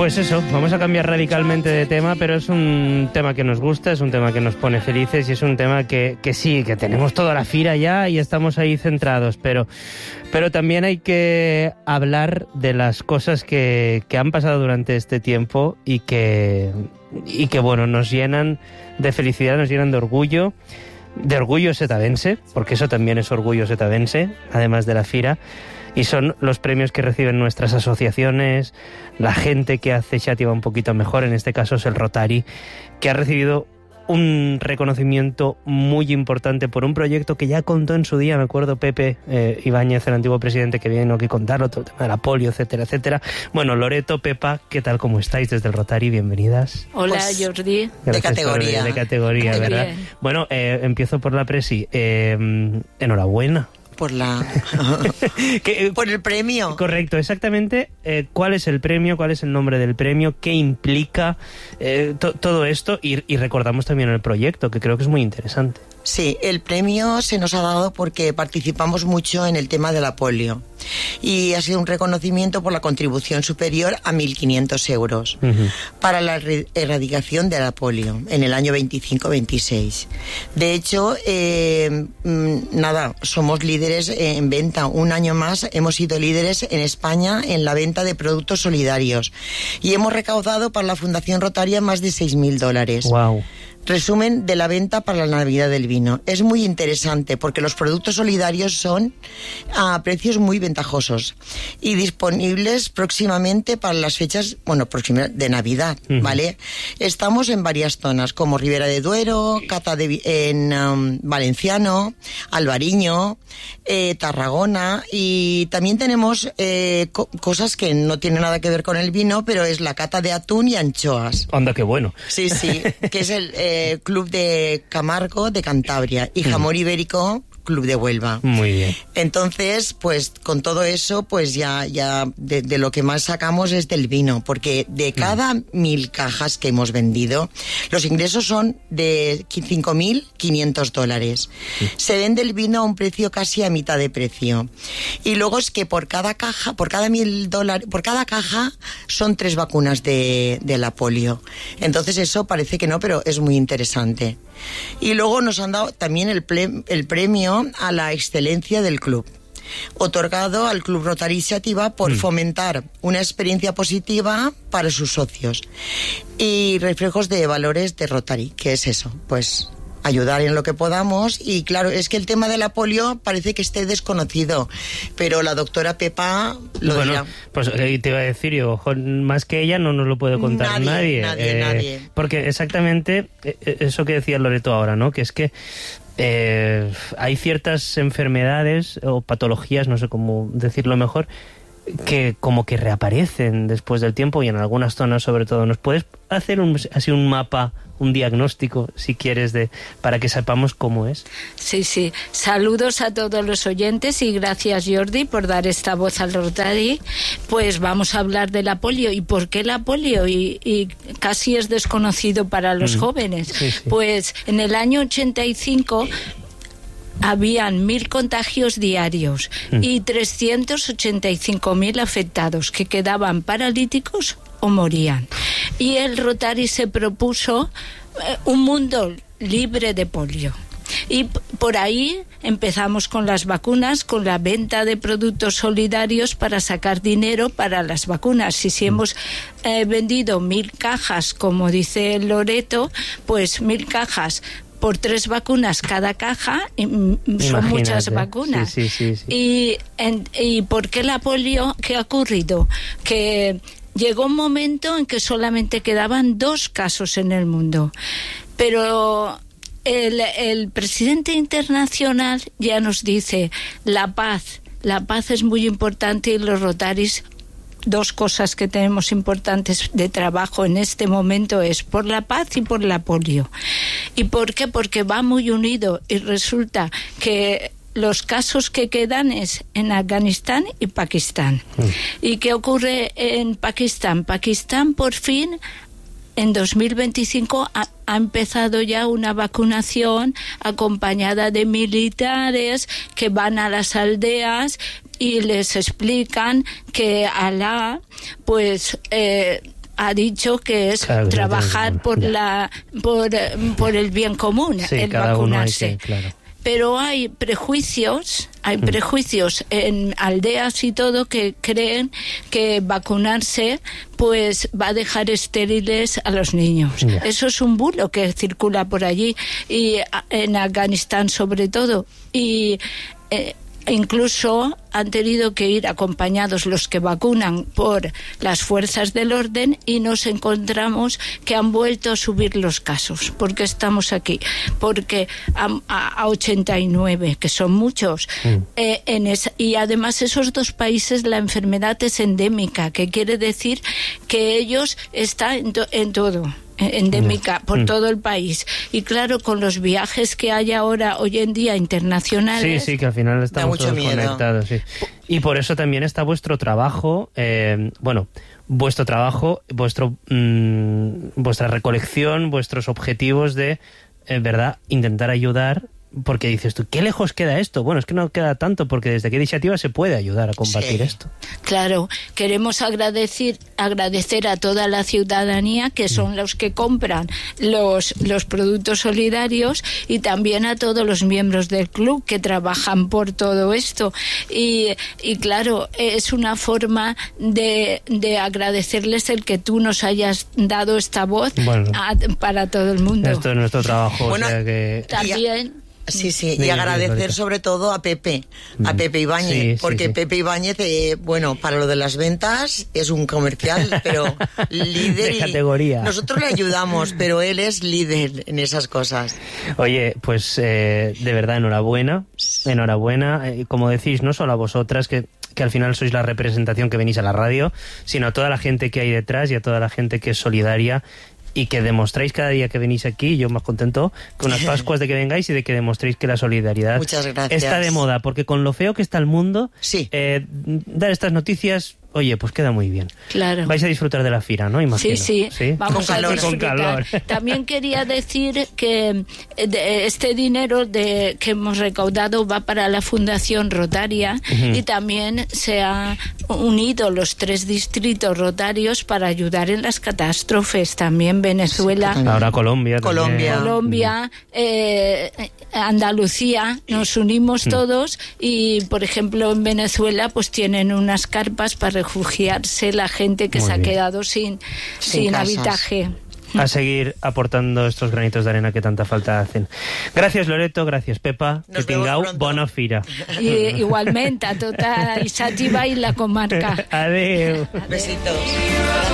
Pues eso, vamos a cambiar radicalmente de tema, pero es un tema que nos gusta, es un tema que nos pone felices y es un tema que sí, que tenemos toda la fira ya y estamos ahí centrados, pero también hay que hablar de las cosas que han pasado durante este tiempo y que bueno, nos llenan de felicidad, nos llenan de orgullo setavense, porque eso también es orgullo setavense, además de la fira. Y son los premios que reciben nuestras asociaciones, la gente que hace Xàtiva un poquito mejor, en este caso es el Rotary, que ha recibido un reconocimiento muy importante por un proyecto que ya contó en su día, me acuerdo Pepe Ibáñez, el antiguo presidente, que vino aquí a contarlo, todo el tema de la polio, etcétera, etcétera. Bueno, Loreto, Pepa, ¿qué tal? ¿Cómo estáis desde el Rotary? Bienvenidas. Hola, pues, Jordi. De categoría, ¿verdad? Bien. Bueno, empiezo por la presi. Enhorabuena. Por el premio. Correcto, exactamente. ¿Cuál es el premio? ¿Cuál es el nombre del premio? ¿Qué implica todo esto? Y recordamos también el proyecto, que creo que es muy interesante. Sí, el premio se nos ha dado porque participamos mucho en el tema de la polio y ha sido un reconocimiento por la contribución superior a 1.500 euros para la erradicación de la polio en el año 25-26. De hecho, somos líderes en venta. Un año más hemos sido líderes en España en la venta de productos solidarios y hemos recaudado para la Fundación Rotaria más de $6.000. Wow. Resumen de la venta para la Navidad del vino. Es muy interesante porque los productos solidarios son a precios muy ventajosos y disponibles próximamente para las fechas, de Navidad, ¿vale? Estamos en varias zonas como Ribera de Duero, Cata en Valenciano, Albariño, Tarragona, y también tenemos cosas que no tienen nada que ver con el vino, pero es la cata de atún y anchoas. Anda, qué bueno. Sí, que es el Club de Camargo de Cantabria y Jamón Ibérico Club de Huelva. Muy bien. Entonces, pues con todo eso, pues ya de lo que más sacamos es del vino, porque de cada 1.000 cajas que hemos vendido, los ingresos son de $5.500. Se vende el vino a un precio casi a mitad de precio. Y luego es que por cada caja son 3 vacunas de la polio. Entonces eso parece que no, pero es muy interesante. Y luego nos han dado también el premio a la excelencia del club, otorgado al Club Rotary Xàtiva por fomentar una experiencia positiva para sus socios y reflejos de valores de Rotary, que es eso, pues ayudar en lo que podamos. Y claro, es que el tema de la polio parece que esté desconocido, pero la doctora Pepa lo dirá. Pues te iba a decir yo, más que ella no nos lo puede contar nadie. Nadie. Porque exactamente eso que decía Loreto ahora, ¿no? Que es que hay ciertas enfermedades o patologías, no sé cómo decirlo mejor, que como que reaparecen después del tiempo y en algunas zonas sobre todo. ¿Nos puedes hacer así un mapa, un diagnóstico, si quieres, para que sepamos cómo es? Sí. Saludos a todos los oyentes y gracias, Jordi, por dar esta voz al Rotary. Pues vamos a hablar de la polio. ¿Y por qué la polio? Y casi es desconocido para los jóvenes. Sí. Pues en el año 85... habían 1.000 contagios diarios y 385.000 afectados que quedaban paralíticos o morían. Y el Rotary se propuso un mundo libre de polio. Y por ahí empezamos con las vacunas, con la venta de productos solidarios para sacar dinero para las vacunas. Y si hemos vendido 1.000 cajas, como dice Loreto, pues 1.000 cajas por 3 vacunas cada caja, son muchas vacunas. Sí. ¿Y por qué la polio? ¿Qué ha ocurrido? Que llegó un momento en que solamente quedaban 2 casos en el mundo. Pero el presidente internacional ya nos dice, la paz es muy importante, y los Rotaris, 2 cosas que tenemos importantes de trabajo en este momento es por la paz y por la polio. ¿Y por qué? Porque va muy unido y resulta que los casos que quedan es en Afganistán y Pakistán. ¿Y qué ocurre en Pakistán? Pakistán por fin en 2025 ha empezado ya una vacunación acompañada de militares que van a las aldeas y les explican que Alá pues ha dicho que es claro, trabajar por el bien común, sí, el cada vacunarse. uno hay que, claro. Pero hay prejuicios en aldeas y todo que creen que vacunarse pues va a dejar estériles a los niños. Ya. Eso es un bulo que circula por allí, y en Afganistán sobre todo. Y incluso han tenido que ir acompañados los que vacunan por las fuerzas del orden, y nos encontramos que han vuelto a subir los casos. ¿Por qué estamos aquí? Porque a 89, que son muchos, y además esos dos países la enfermedad es endémica, que quiere decir que ellos están en todo. Endémica por todo el país. Y claro, con los viajes que hay ahora hoy en día internacionales, sí, que al final estamos todos conectados, sí. Y por eso también está vuestro trabajo, vuestra recolección, vuestros objetivos de, verdad, intentar ayudar. Porque dices tú, ¿qué lejos queda esto? Bueno, es que no queda tanto, porque desde qué iniciativa se puede ayudar a combatir esto. Claro, queremos agradecer a toda la ciudadanía, que son los que compran los productos solidarios, y también a todos los miembros del club que trabajan por todo esto. Y claro, es una forma de agradecerles el que tú nos hayas dado esta voz para todo el mundo. Esto es nuestro trabajo. Bueno, o sea que... También... Sí, y agradecer sobre todo a Pepe Ibáñez, porque Pepe Ibáñez, para lo de las ventas es un comercial, pero líder de categoría. Nosotros le ayudamos, pero él es líder en esas cosas. Oye, pues de verdad, enhorabuena, como decís, no solo a vosotras, que al final sois la representación que venís a la radio, sino a toda la gente que hay detrás y a toda la gente que es solidaria, y que demostráis cada día que venís aquí, yo más contento con las Pascuas de que vengáis y de que demostréis que la solidaridad está de moda, porque con lo feo que está el mundo, dar estas noticias, oye, pues queda muy bien. Claro. Vais a disfrutar de la fira, ¿no? Imagino. Sí. Vamos a disfrutar. Con calor. También quería decir que este dinero que hemos recaudado va para la Fundación Rotaria, y también se han unido los 3 distritos rotarios para ayudar en las catástrofes. También Venezuela. Ahora Colombia, Andalucía, nos unimos todos, y por ejemplo en Venezuela pues tienen unas carpas para refugiarse la gente que se ha quedado sin habitaje. A seguir aportando estos granitos de arena que tanta falta hacen. Gracias, Loreto, gracias, Pepa. Nos que tingueu bona fira. Igualmente a tota Xàtiva i la comarca. Adeu. Besitos.